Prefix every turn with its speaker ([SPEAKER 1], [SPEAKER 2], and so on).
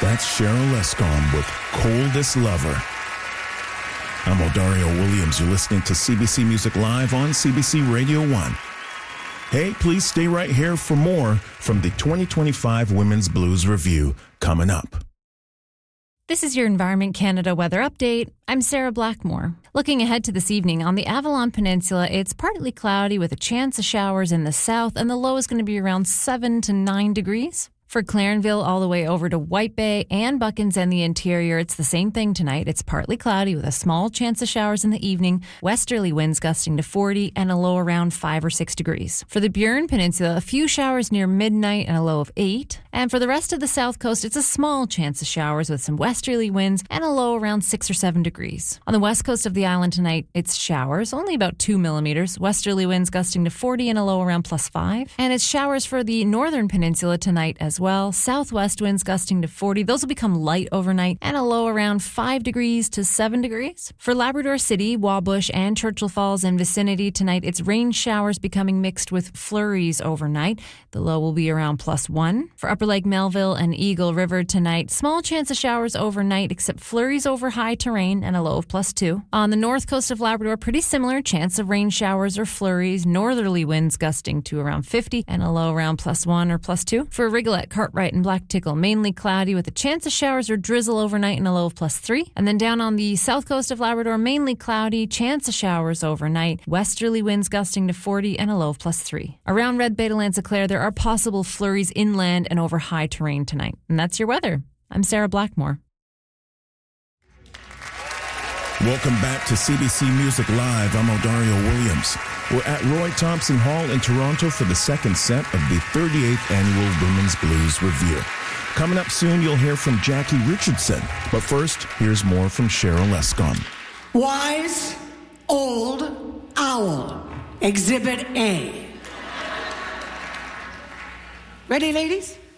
[SPEAKER 1] That's Cheryl Lescom with Coldest Lover. I'm Odario Williams. You're listening to CBC Music Live on CBC Radio 1. Hey, please stay right here for more from the 2025 Women's Blues Review coming up.
[SPEAKER 2] This is your Environment Canada weather update. I'm Sarah Blackmore. Looking ahead to this evening, on the Avalon Peninsula, it's partly cloudy with a chance of showers in the south, and the low is going to be around 7 to 9 degrees. For Clarenville all the way over to White Bay and Buckens and the interior, it's the same thing tonight. It's partly cloudy with a small chance of showers in the evening, westerly winds gusting to 40 and a low around 5 or 6 degrees. For the Burin Peninsula, a few showers near midnight and a low of 8. And for the rest of the south coast, it's a small chance of showers with some westerly winds and a low around 6 or 7 degrees. On the west coast of the island tonight, it's showers, only about 2 millimeters, westerly winds gusting to 40 and a low around +5. And it's showers for the northern peninsula tonight as well. Southwest winds gusting to 40. Those will become light overnight and a low around 5 degrees to 7 degrees. For Labrador City, Wabush, and Churchill Falls and vicinity tonight, it's rain showers becoming mixed with flurries overnight. The low will be around +1. For Upper Lake Melville and Eagle River tonight, small chance of showers overnight except flurries over high terrain and a low of +2. On the north coast of Labrador, pretty similar chance of rain showers or flurries, northerly winds gusting to around 50 and a low around +1 or +2. For Rigolette, Cartwright, and Black Tickle, mainly cloudy with a chance of showers or drizzle overnight and a low of +3. And then down on the south coast of Labrador, mainly cloudy, chance of showers overnight, westerly winds gusting to 40 and a low of +3. Around Red Bay to Lanza-Claire, there are possible flurries inland and over high terrain tonight. And that's your weather. I'm Sarah Blackmore.
[SPEAKER 1] Welcome back to CBC Music Live. I'm Odario Williams. We're at Roy Thompson Hall in Toronto for the second set of the 38th Annual Women's Blues Review. Coming up soon, you'll hear from Jackie Richardson. But first, here's more from Cheryl Lescom.
[SPEAKER 3] Wise Old Owl, Exhibit A. Ready, ladies?